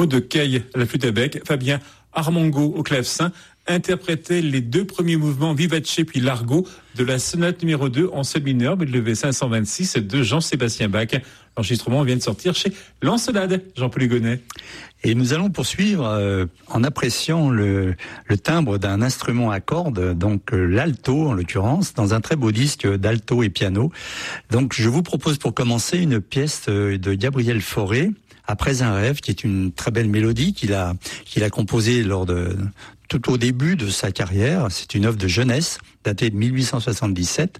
Maud Kay à la flûte à bec, Fabien Armongo au clavecin, interprétait les 2 premiers mouvements vivace puis largo de la sonate numéro 2 en sol mineur, BWV 526 de Jean-Sébastien Bach. L'enregistrement vient de sortir chez Lancelade, Jean-Paul Hugonnet. Et nous allons poursuivre en appréciant le timbre d'un instrument à cordes, donc l'alto en l'occurrence, dans un très beau disque d'alto et piano. Donc je vous propose pour commencer une pièce de Gabriel Fauré, Après un rêve, qui est une très belle mélodie qu'il a composée tout au début de sa carrière. C'est une œuvre de jeunesse, datée de 1877.